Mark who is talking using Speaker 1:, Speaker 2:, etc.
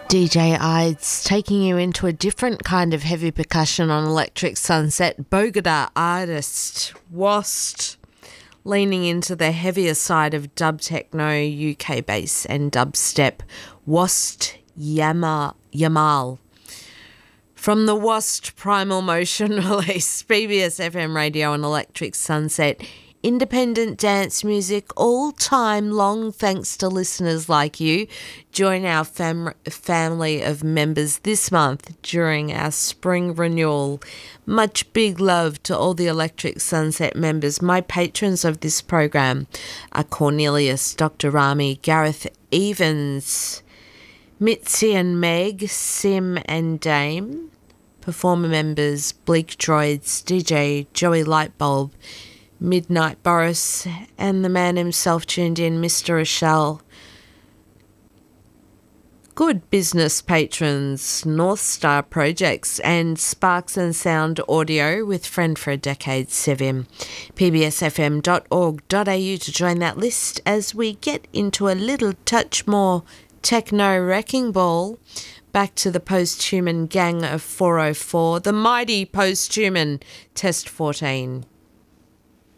Speaker 1: DJ Ides taking you into a different kind of heavy percussion on Electric Sunset. Bogota artist Wast, leaning into the heavier side of dub techno, UK bass and dubstep. Wast Yamal. From the Wast Primal Motion release, PBS FM radio and Electric Sunset. Independent dance music all time long, thanks to listeners like you. Join our family of members this month during our spring renewal. Much big love to all the Electric Sunset members. My patrons of this program are Cornelius, Dr. Rami, Gareth Evans, Mitzi and Meg, Sim and Dame. Performer members Bleak Droids, DJ Joey Lightbulb, Midnight Boris, and the man himself tuned in, Mr. Rochelle. Good business patrons, North Star Projects and Sparks and Sound Audio with Friend for a Decade, Sevim. pbsfm.org.au to join that list as we get into a little touch more techno wrecking ball. Back to the Posthuman Gang of 404, the mighty Posthuman Test 14.